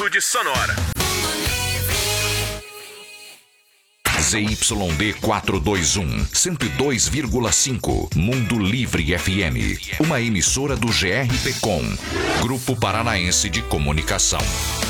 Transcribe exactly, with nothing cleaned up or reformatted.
Amplitude sonora. Z Y D quatrocentos e vinte e um, cento e dois vírgula cinco, Mundo Livre F M. Uma emissora do G R P Com, Grupo Paranaense de Comunicação.